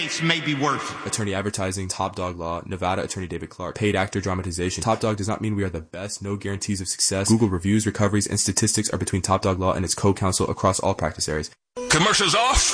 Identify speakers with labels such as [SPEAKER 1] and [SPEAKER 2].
[SPEAKER 1] case may be worth it.
[SPEAKER 2] Attorney advertising, Top Dog Law, Nevada attorney David Clark. Paid actor dramatization. Top Dog does not mean we are the best, no guarantees of success. Google reviews, recoveries, and statistics are between Top Dog Law and its co-counsel across all practice areas.
[SPEAKER 1] Commercials off.